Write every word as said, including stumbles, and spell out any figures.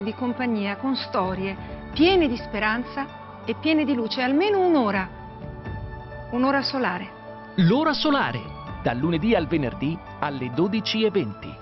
di compagnia con storie piene di speranza e piene di luce, almeno un'ora, un'ora solare. L'ora solare, dal lunedì al venerdì alle dodici e venti.